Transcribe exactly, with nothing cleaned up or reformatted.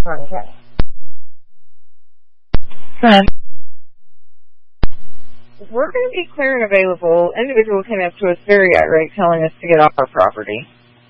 Martin County. Son. We're going to be clear and available. Individual came up to us very irate telling us to get off our property.